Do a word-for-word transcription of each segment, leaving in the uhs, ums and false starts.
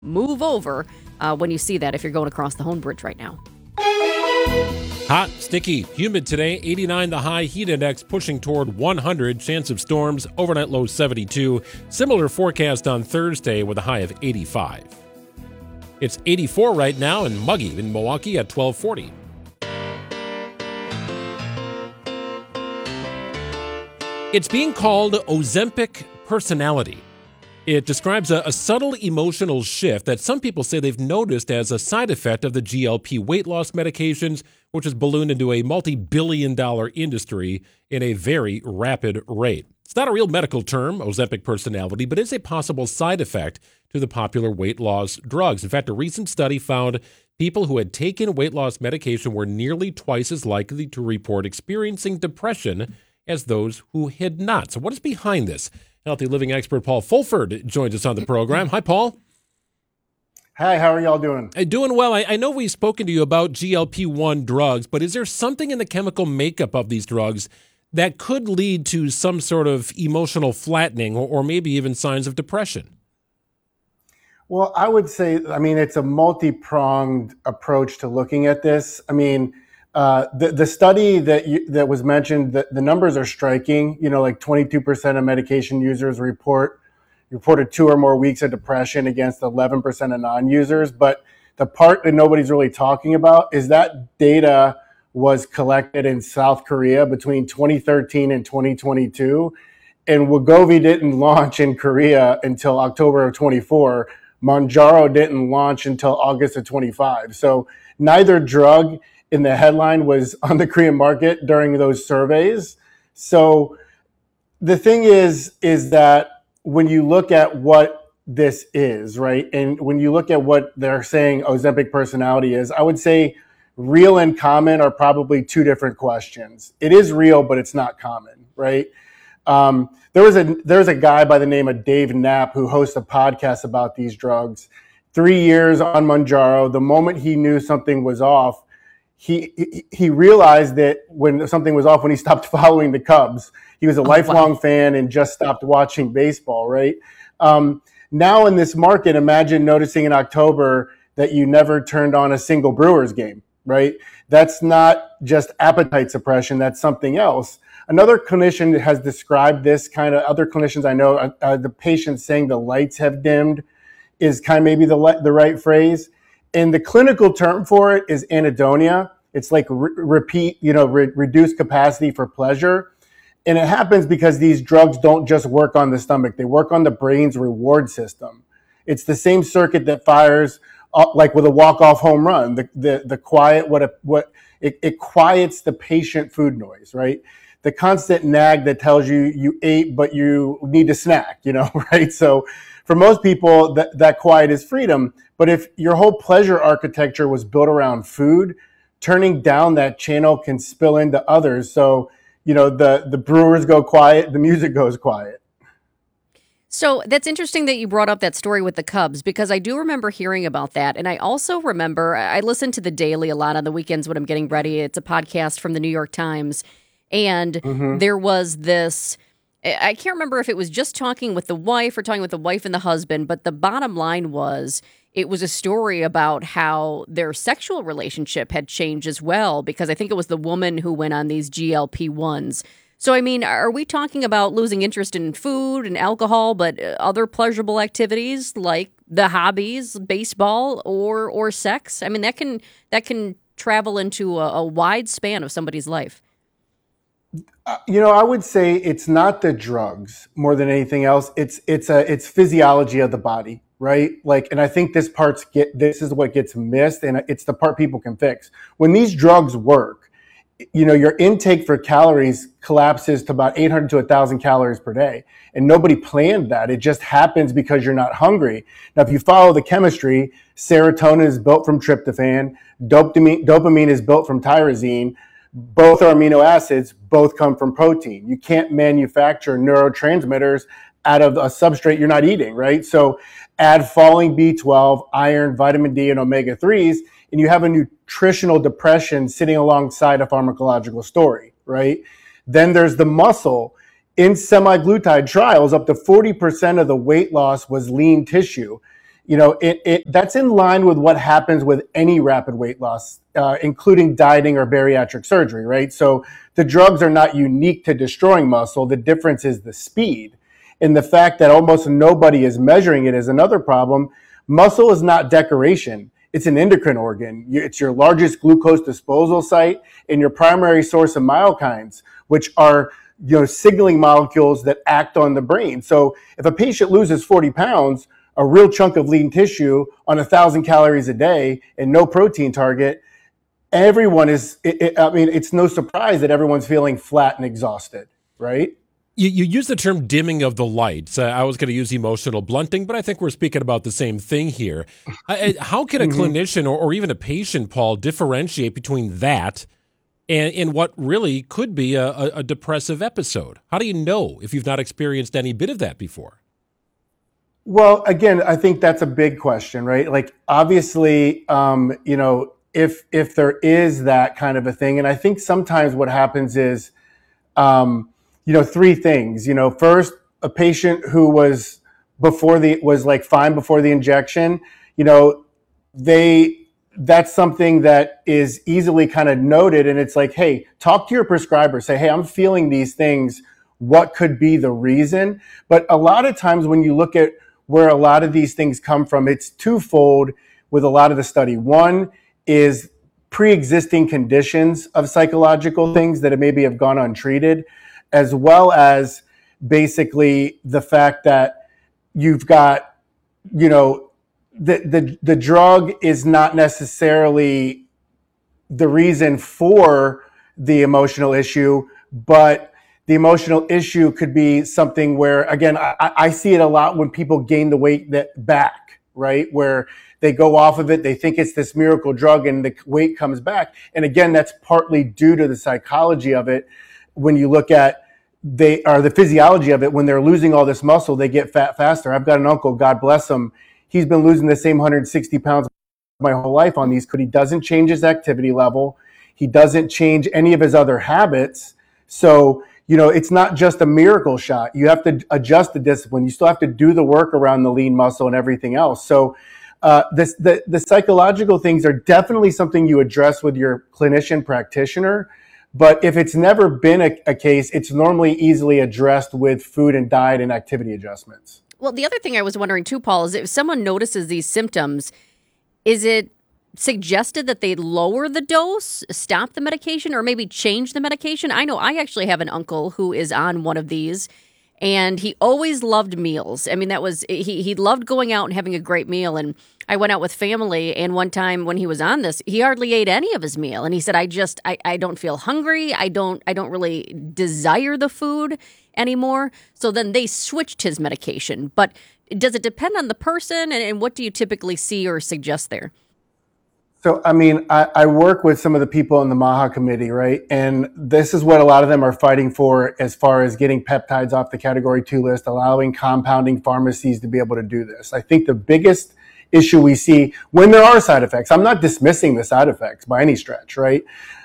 move over uh, when you see that if you're going across the Hone Bridge right now. Hot, sticky, humid today. eighty-nine the high, heat index pushing toward one hundred. Chance of storms, overnight low seventy-two. Similar forecast on Thursday with a high of eighty-five. It's eighty-four right now and muggy in Milwaukee at twelve forty. It's being called Ozempic personality. It describes a, a subtle emotional shift that some people say they've noticed as a side effect of the G L P weight loss medications, which has ballooned into a multi-billion dollar industry in a very rapid rate. It's not a real medical term, Ozempic personality, but it's a possible side effect to the popular weight loss drugs. In fact, a recent study found people who had taken weight loss medication were nearly twice as likely to report experiencing depression as those who had not. So what is behind this? Healthy living expert Paul Fulford joins us on the program. Hi, Paul. Hi, how are y'all doing? Hey, doing well. I, I know we've spoken to you about G L P one drugs, but is there something in the chemical makeup of these drugs that could lead to some sort of emotional flattening or, or maybe even signs of depression? Well, I would say, I mean, it's a multi-pronged approach to looking at this. I mean, Uh, the, the study that you, that was mentioned, the, the numbers are striking. You know, like twenty-two percent of medication users report reported two or more weeks of depression against eleven percent of non-users. But the part that nobody's really talking about is that data was collected in South Korea between twenty thirteen and twenty twenty-two. And Wegovy didn't launch in Korea until October of twenty-four. Mounjaro didn't launch until August of twenty-five. So neither drug in the headline was on the Korean market during those surveys. So the thing is, is that when you look at what this is, right, and when you look at what they're saying Ozempic personality is, I would say real and common are probably two different questions. It is real, but it's not common, right? Um, there was a there's a guy by the name of Dave Knapp who hosts a podcast about these drugs. Three years on Mounjaro, the moment he knew something was off, He he realized that when something was off when he stopped following the Cubs. He was a Oh, lifelong wow. fan and just stopped watching baseball, right? Um, now in this market, imagine noticing in October that you never turned on a single Brewers game, right? That's not just appetite suppression, that's something else. Another clinician has described this kind of, other clinicians I know, uh, uh, the patient saying the lights have dimmed is kind of maybe the le- the right phrase. And the clinical term for it is anhedonia. It's like re- repeat, you know, re- reduced capacity for pleasure. And it happens because these drugs don't just work on the stomach. They work on the brain's reward system. It's the same circuit that fires uh, like with a walk-off home run. The the, the quiet, what a, what it, it quiets the patient food noise, right? The constant nag that tells you you ate, but you need to snack, you know, right? So for most people, that, that quiet is freedom. But if your whole pleasure architecture was built around food, turning down that channel can spill into others. So, you know, the, the brewers go quiet, the music goes quiet. So that's interesting that you brought up that story with the Cubs, because I do remember hearing about that. And I also remember, I listen to The Daily a lot on the weekends when I'm getting ready. It's a podcast from the New York Times. And mm-hmm. there was this, I can't remember if it was just talking with the wife or talking with the wife and the husband, but the bottom line was it was a story about how their sexual relationship had changed as well, because I think it was the woman who went on these G L P ones. So, I mean, are we talking about losing interest in food and alcohol, but other pleasurable activities like the hobbies, baseball, or or sex? I mean, that can that can travel into a, a wide span of somebody's life. Uh, you know, I would say it's not the drugs more than anything else. It's it's a it's physiology of the body, right? Like, and I think this part's get this is what gets missed, and it's the part people can fix. When these drugs work, you know, your intake for calories collapses to about eight hundred to one thousand calories per day, and nobody planned that. It just happens because you're not hungry. Now, if you follow the chemistry, serotonin is built from tryptophan, dopamine dopamine is built from tyrosine. Both are amino acids, both come from protein. You can't manufacture neurotransmitters out of a substrate you're not eating, right? So add falling B twelve, iron, vitamin D, and omega threes, and you have a nutritional depression sitting alongside a pharmacological story, right? Then there's the muscle. In semaglutide trials, up to forty percent of the weight loss was lean tissue. You know, it, it that's in line with what happens with any rapid weight loss, uh, including dieting or bariatric surgery, right? So the drugs are not unique to destroying muscle. The difference is the speed. And the fact that almost nobody is measuring it is another problem. Muscle is not decoration. It's an endocrine organ. It's your largest glucose disposal site and your primary source of myokines, which are, you know, signaling molecules that act on the brain. So if a patient loses forty pounds, a real chunk of lean tissue on a thousand calories a day and no protein target, everyone is, it, it, I mean, it's no surprise that everyone's feeling flat and exhausted, right? You, you use the term dimming of the lights. Uh, I was going to use emotional blunting, but I think we're speaking about the same thing here. Uh, how can a mm-hmm. clinician or, or even a patient, Paul, differentiate between that and, and what really could be a, a, a depressive episode? How do you know if you've not experienced any bit of that before? Well, again, I think that's a big question, right? Like, obviously, um, you know, if if there is that kind of a thing, and I think sometimes what happens is, um, you know, three things. You know, first, a patient who was before the was like fine before the injection, you know, they that's something that is easily kind of noted, and it's like, hey, talk to your prescriber, say, hey, I'm feeling these things. What could be the reason? But a lot of times when you look at where a lot of these things come from, it's twofold with a lot of the study. One is pre-existing conditions of psychological things that maybe have gone untreated, as well as basically the fact that you've got, you know, the the, the drug is not necessarily the reason for the emotional issue, but the emotional issue could be something where, again, I, I see it a lot when people gain the weight that back, right? Where they go off of it, they think it's this miracle drug and the weight comes back. And again, that's partly due to the psychology of it. When you look at they are the physiology of it, when they're losing all this muscle, they get fat faster. I've got an uncle, God bless him. He's been losing the same one hundred sixty pounds my whole life on these, but he doesn't change his activity level. He doesn't change any of his other habits. So, you know, it's not just a miracle shot. You have to adjust the discipline. You still have to do the work around the lean muscle and everything else. So uh, this, the, the psychological things are definitely something you address with your clinician practitioner. But if it's never been a, a case, it's normally easily addressed with food and diet and activity adjustments. Well, the other thing I was wondering too, Paul, is if someone notices these symptoms, is it suggested that they lower the dose, stop the medication, or maybe change the medication? I know I actually have an uncle who is on one of these, and he always loved meals. I mean, that was, he he loved going out and having a great meal. And I went out with family, and one time when he was on this, he hardly ate any of his meal. And he said, I just, I, I don't feel hungry. I don't, I don't really desire the food anymore. So then they switched his medication. But does it depend on the person, and, and what do you typically see or suggest there? So, I mean, I, I work with some of the people in the MAHA committee, right? And this is what a lot of them are fighting for as far as getting peptides off the category two list, allowing compounding pharmacies to be able to do this. I think the biggest issue we see when there are side effects, I'm not dismissing the side effects by any stretch, right?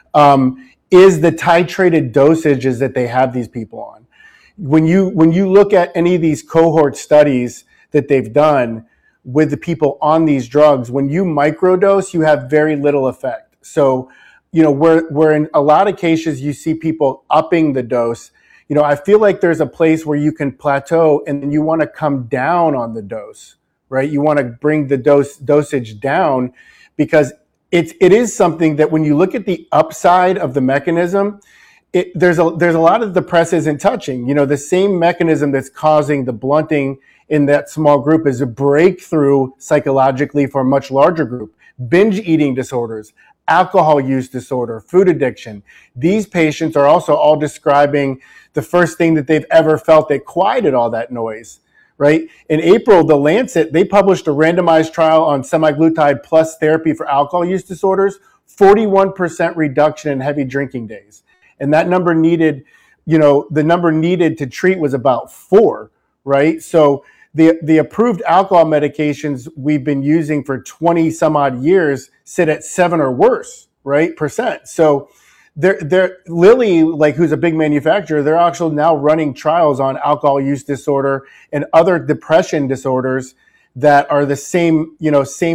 Um, is the titrated dosages that they have these people on. When you, when you look at any of these cohort studies that they've done with the people on these drugs, when you microdose, you have very little effect. So, you know, where, where in a lot of cases you see people upping the dose, you know, I feel like there's a place where you can plateau and then you want to come down on the dose, right? You want to bring the dose dosage down, because it's, it is something that when you look at the upside of the mechanism, it, there's a, there's a lot of the press isn't touching. You know, the same mechanism that's causing the blunting in that small group is a breakthrough psychologically for a much larger group. Binge eating disorders, alcohol use disorder, food addiction. These patients are also all describing the first thing that they've ever felt that quieted all that noise, right? In April, The Lancet, they published a randomized trial on semaglutide plus therapy for alcohol use disorders, forty-one percent reduction in heavy drinking days. And that number needed, you know, the number needed to treat was about four, right? So The, the approved alcohol medications we've been using for twenty some odd years sit at seven or worse, right, percent. So they're, they're Lilly, like who's a big manufacturer, they're actually now running trials on alcohol use disorder and other depression disorders that are the same, you know, same